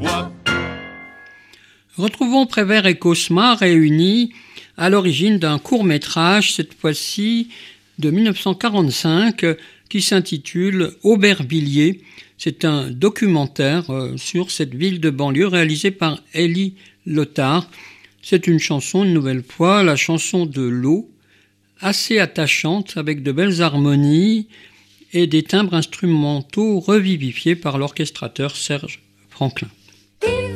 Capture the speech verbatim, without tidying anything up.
Retrouvons Prévert et Cosma réunis à l'origine d'un court-métrage, cette fois-ci de dix-neuf cent quarante-cinq, qui s'intitule Aubervilliers. C'est un documentaire sur cette ville de banlieue réalisé par Élie Lothar. C'est une chanson, une nouvelle fois, la chanson de l'eau, assez attachante, avec de belles harmonies et des timbres instrumentaux revivifiés par l'orchestrateur Serge Franklin.